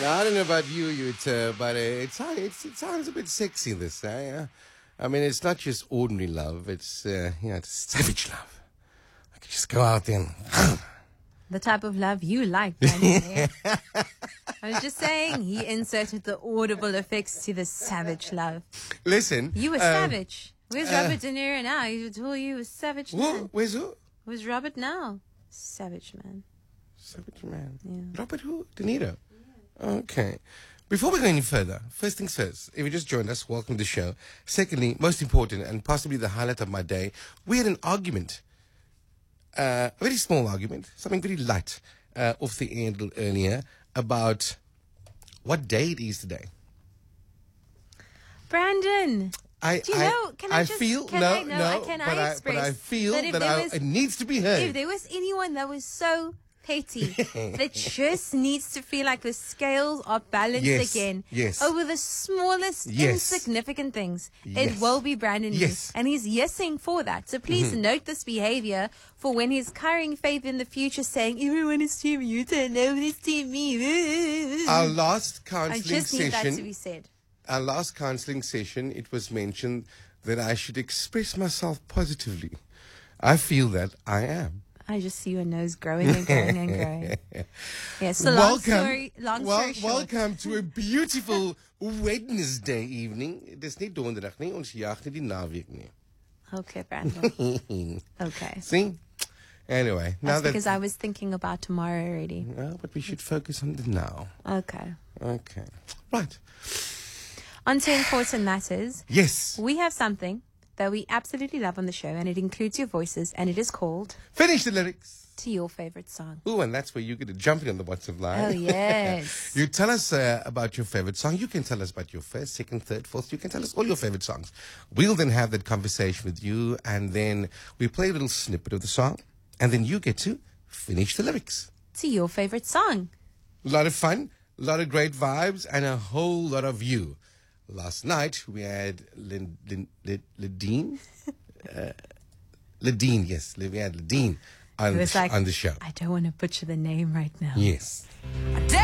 I don't know about you, but it sounds a bit sexy, this. I mean, it's not just ordinary love. It's, it's savage love. I could just go out there and... The type of love you like, Brandon. I was just saying, he inserted the audible effects to the savage love. Listen. You were savage. Where's Robert De Niro now? He told you he was savage man. Where's who? Where's Robert now? Savage man. Savage man. Yeah. Robert who? De Niro. Yeah. Okay. Before we go any further, first things first, if you just joined us, welcome to the show. Secondly, most important and possibly the highlight of my day, we had an argument. A very small argument, something very light, off the air a little earlier about what day it is today. Brandon, do you know? Can I feel that it needs to be heard. If there was anyone that was so petty that just needs to feel like the scales are balanced again over the smallest insignificant things, it will be Brandon. And he's yesing for that. So please note this behavior for when he's carrying faith in the future, saying everyone is team you, nobody's team me. Our last counseling I just need session, that to be said. Our last counseling session, it was mentioned that I should express myself positively. I feel that I am. I just see your nose growing and growing and growing. Yeah, so long story short. Welcome to a beautiful Wednesday evening. Dis nie donderdag nie, ons jag nie die naweek nie. Okay, Brandon. Okay. See? Anyway. That's because I was thinking about tomorrow already. No, but we should focus on the now. Okay. Right. On to important matters. Yes. We have something that we absolutely love on the show, and it includes your voices, and it is called Finish the Lyrics to Your Favorite Song. Oh, and that's where you're going to jump in on the WhatsApp line. Oh, yes. You tell us about your favorite song. You can tell us about your first, second, third, fourth. You can tell us all your favorite songs. We'll then have that conversation with you, and then we play a little snippet of the song, and then you get to finish the lyrics to your favorite song. A lot of fun, a lot of great vibes, and a whole lot of you. Last night, we had Ladine. Ladine, yes. We had Ladine on the show. I don't want to butcher the name right now. Yes.